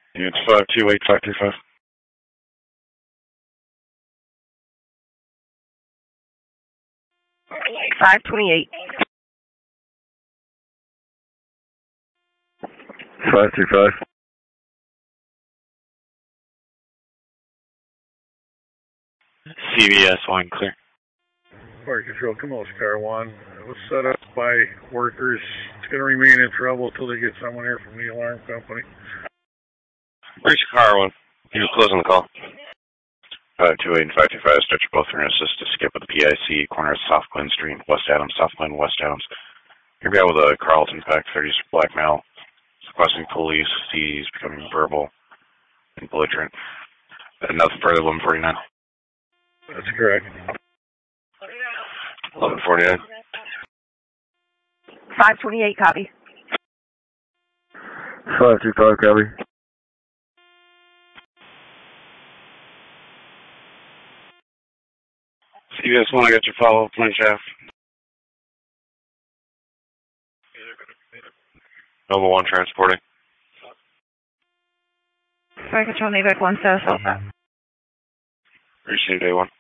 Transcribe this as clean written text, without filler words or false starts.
It's 528-535. 528. 535. CBS 1 clear. Fire Control, Camillus Car 1. It was set up by workers. It's going to remain in trouble until they get someone here from the alarm company. Where's your car 1? You were closing the call. 528 and 525, stretch both are going to assist to skip at the PIC, corner of South Glen Street, West Adams, South Glen, West Adams. You're going to be out with a Carlton Pack 30s black male. Requesting police. He's becoming verbal and belligerent. Nothing further, 1149. That's correct. 1149. 528, copy. 525, copy. CBS 1, I got your follow-up, Plain Shaft. Nova 1 transporting. Fire Control, Navac 1 status Alpha. Appreciate day 1.